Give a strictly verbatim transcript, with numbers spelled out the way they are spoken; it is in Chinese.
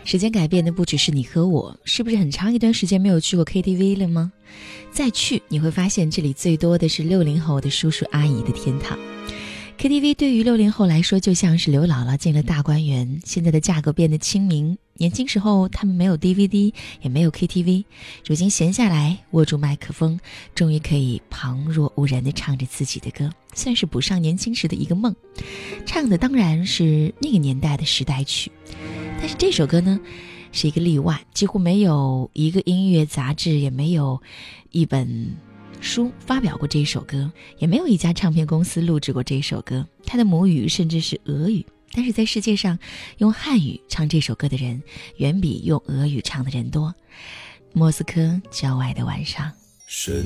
时间改变的不只是你和我，是不是很长一段时间没有去过 K T V 了吗？再去你会发现这里最多的是六零后的叔叔阿姨的天堂。K T V 对于六零后来说就像是刘姥姥进了大观园，现在的价格变得亲民，年轻时候他们没有 D V D 也没有 K T V， 如今闲下来握住麦克风，终于可以旁若无人地唱着自己的歌，算是补上年轻时的一个梦。唱的当然是那个年代的时代曲，但是这首歌呢是一个例外，几乎没有一个音乐杂志，也没有一本书发表过这首歌，也没有一家唱片公司录制过这首歌，它的母语甚至是俄语，但是在世界上用汉语唱这首歌的人远比用俄语唱的人多。莫斯科郊外的晚上，